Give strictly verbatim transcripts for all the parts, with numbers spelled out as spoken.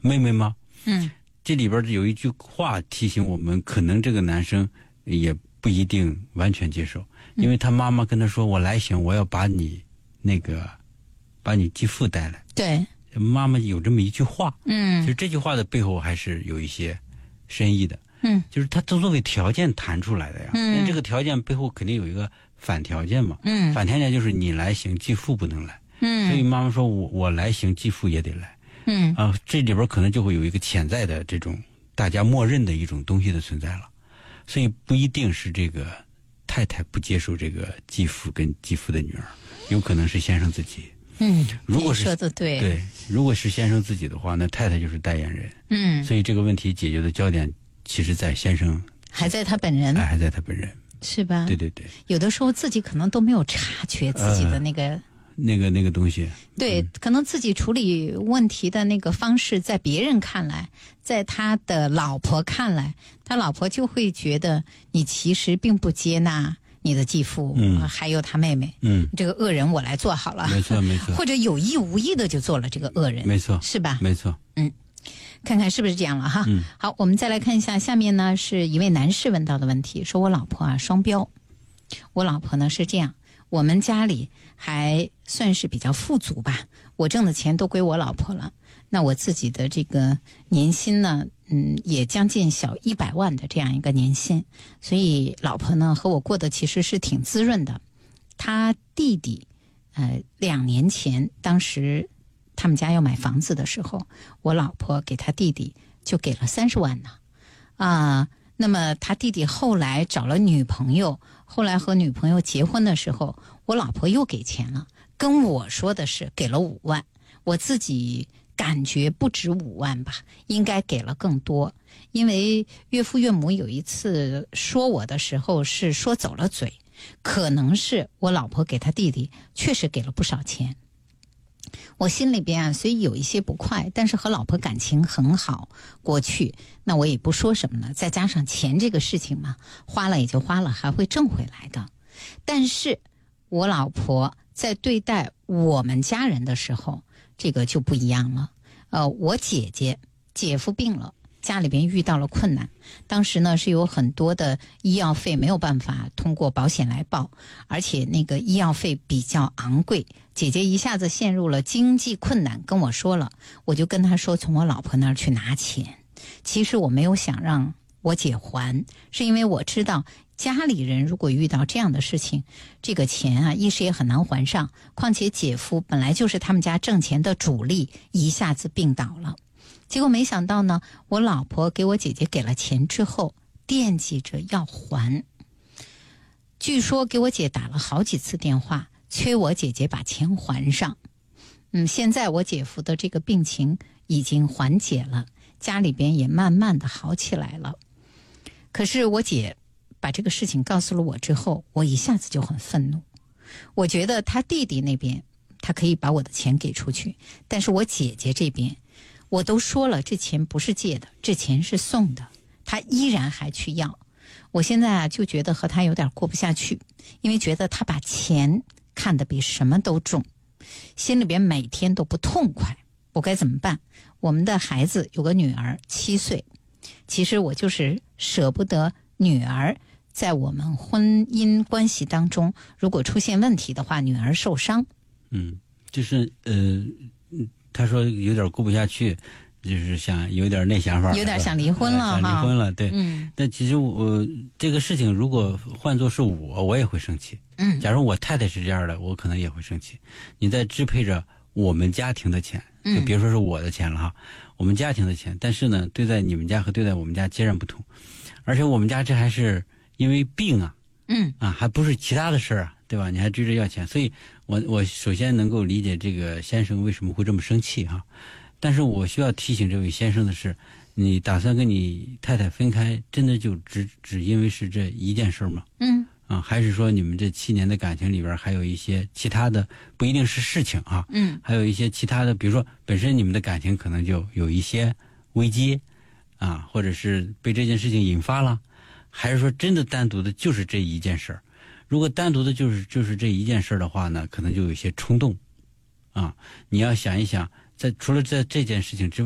妹妹吗？ 嗯， 这里边有一句话提醒我们，可能这个男生也不一定完全接受，因为他妈妈跟他说：“我来行，我要把你那个把你继父带来。” 对， 妈妈有这么一句话。 嗯， 其实这句话的背后还是有一些深意的。 嗯， 就是他都作为条件谈出来的呀。 嗯， 那这个条件背后肯定有一个反条件嘛。 嗯， 反条件就是你来行，继父不能来。 嗯， 所以妈妈说我我来行，继父也得来。 嗯啊，这里边可能就会有一个潜在的这种大家默认的一种东西的存在了。所以不一定是这个太太不接受这个继父跟继父的女儿，有可能是先生自己。 嗯， 如果是你说的对， 对，如果是先生自己的话，那太太就是代言人。 嗯， 所以这个问题解决的焦点其实在先生， 还在他本人， 哎，还在他本人， 是吧？ 对对对， 有的时候自己可能都没有察觉自己的那个、呃、 那个那个东西， 对、嗯，可能自己处理问题的那个方式，在别人看来，在他的老婆看来，他老婆就会觉得你其实并不接纳你的继父，嗯，还有他妹妹， 嗯， 这个恶人我来做好了， 没错没错， 或者有意无意的就做了这个恶人， 没错， 是吧？ 没错， 嗯，看看是不是这样了哈。 嗯， 好，我们再来看一下，下面呢是一位男士问到的问题，说我老婆啊双标，我老婆呢是这样，我们家里还算是比较富足吧，我挣的钱都归我老婆了，那我自己的这个年薪呢，嗯，也将近小一百万的这样一个年薪，所以老婆呢和我过得其实是挺滋润的。他弟弟，呃，两年前当时他们家要买房子的时候，我老婆给他弟弟就给了三十万呢，啊、呃，那么他弟弟后来找了女朋友，后来和女朋友结婚的时候，我老婆又给钱了，跟我说的是给了五万，我自己感觉不止五万吧，应该给了更多，因为岳父岳母有一次说我的时候是说走了嘴，可能是我老婆给他弟弟确实给了不少钱。我心里边啊，虽有一些不快，但是和老婆感情很好，过去那我也不说什么了，再加上钱这个事情嘛，花了也就花了，还会挣回来的。但是我老婆在对待我们家人的时候，这个就不一样了。呃，我姐姐姐夫病了，家里边遇到了困难，当时呢是有很多的医药费没有办法通过保险来报，而且那个医药费比较昂贵，姐姐一下子陷入了经济困难，跟我说了，我就跟她说从我老婆那儿去拿钱。其实我没有想让我姐还，是因为我知道家里人如果遇到这样的事情，这个钱啊一时也很难还上，况且姐夫本来就是他们家挣钱的主力，一下子病倒了。结果没想到呢，我老婆给我姐姐给了钱之后，惦记着要还。据说给我姐打了好几次电话，催我姐姐把钱还上。嗯，现在我姐夫的这个病情已经缓解了，家里边也慢慢的好起来了。可是我姐把这个事情告诉了我之后，我一下子就很愤怒。我觉得他弟弟那边他可以把我的钱给出去，但是我姐姐这边我都说了，这钱不是借的，这钱是送的，他依然还去要。我现在啊就觉得和他有点过不下去，因为觉得他把钱看得比什么都重，心里边每天都不痛快。我该怎么办？我们的孩子有个女儿七岁，其实我就是舍不得女儿在我们婚姻关系当中如果出现问题的话，女儿受伤。 嗯，就是呃他说有点过不下去，就是想有点那想法， 有点想离婚了、 呃、想离婚了，对。 嗯。 但其实我这个事情如果换作是我，我也会生气。 嗯。 假如我太太是这样的，我可能也会生气。你在支配着我们家庭的钱，就别说是我的钱了哈，嗯、我们家庭的钱，但是呢，对待你们家和对待我们家截然不同。而且我们家这还是因为病啊， 嗯啊，还不是其他的事儿啊。对吧？你还追着要钱，所以我我首先能够理解这个先生为什么会这么生气哈、啊。但是我需要提醒这位先生的是，你打算跟你太太分开，真的就只只因为是这一件事吗？ 嗯啊，还是说你们这七年的感情里边还有一些其他的，不一定是事情啊， 嗯， 还有一些其他的，比如说本身你们的感情可能就有一些危机啊，或者是被这件事情引发了，还是说真的单独的就是这一件事儿？如果单独的就是就是这一件事的话呢，可能就有一些冲动，啊，你要想一想，在除了在这件事情之外，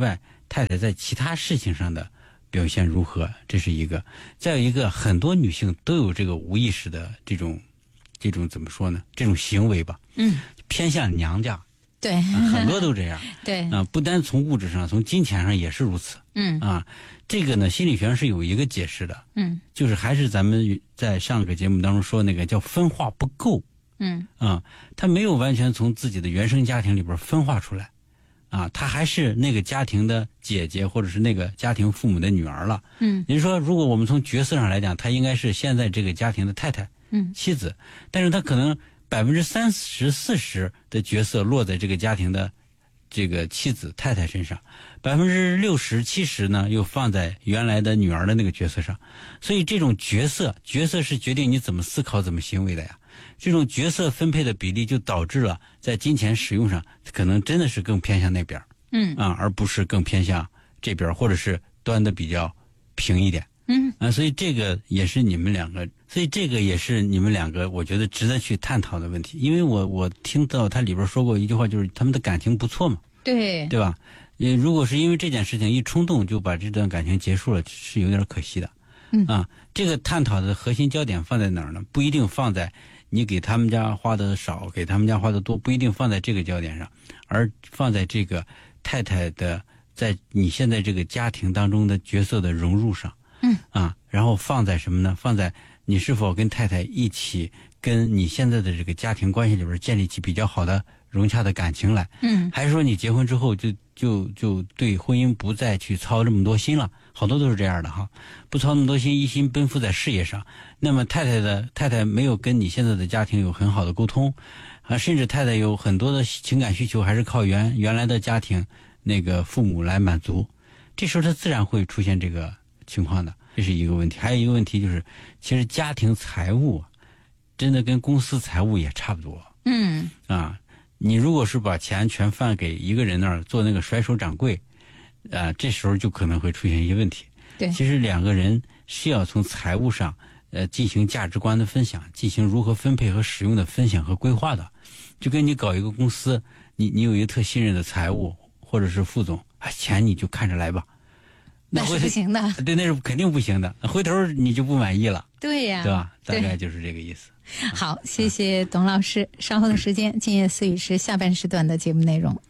太太在其他事情上的表现如何，这是一个。再有一个，很多女性都有这个无意识的这种这种怎么说呢？这种行为吧， 嗯， 偏向娘家。 对、 啊，很多都这样。 对啊，不单从物质上，从金钱上也是如此。 嗯啊，这个呢，心理学上是有一个解释的。 嗯， 就是还是咱们在上个节目当中说那个叫分化不够。 嗯啊，他没有完全从自己的原生家庭里边分化出来。啊，他还是那个家庭的姐姐，或者是那个家庭父母的女儿了。 嗯， 也就是说，如果我们从角色上来讲，她应该是现在这个家庭的太太， 嗯， 妻子，但是她可能百分之三十、四十的角色落在这个家庭的这个妻子、太太身上，百分之六十、七十呢又放在原来的女儿的那个角色上。所以这种角色，角色是决定你怎么思考、怎么行为的呀。这种角色分配的比例就导致了在金钱使用上，可能真的是更偏向那边， 嗯啊，而不是更偏向这边，或者是端的比较平一点。 嗯啊，所以这个也是你们两个，所以这个也是你们两个，我觉得值得去探讨的问题。因为我我听到他里边说过一句话，就是他们的感情不错嘛， 对对吧？呃，如果是因为这件事情一冲动就把这段感情结束了，是有点可惜的。 嗯啊，这个探讨的核心焦点放在哪儿呢？不一定放在你给他们家花的少，给他们家花的多，不一定放在这个焦点上，而放在这个太太的在你现在这个家庭当中的角色的融入上。 嗯啊，然后放在什么呢？放在你是否跟太太一起跟你现在的这个家庭关系里边建立起比较好的融洽的感情来。 嗯还是说你结婚之后就就就对婚姻不再去操这么多心了？好多都是这样的哈，不操那么多心，一心奔赴在事业上。那么太太的太太没有跟你现在的家庭有很好的沟通啊，甚至太太有很多的情感需求还是靠原原来的家庭那个父母来满足，这时候他自然会出现这个情况的，这是一个问题。还有一个问题就是，其实家庭财务真的跟公司财务也差不多。 嗯啊，你如果是把钱全放给一个人那儿做那个甩手掌柜，啊，这时候就可能会出现一些问题。 对， 其实两个人是要从财务上呃进行价值观的分享，进行如何分配和使用的分享和规划的。就跟你搞一个公司，你你有一个特信任的财务或者是副总，啊，钱你就看着来吧。 那是不行的。 对，那是肯定不行的。回头你就不满意了。 对呀， 对吧？大对概就是这个意思。 好，谢谢董老师。稍后的时间，今夜思雨是下半时段的节目内容。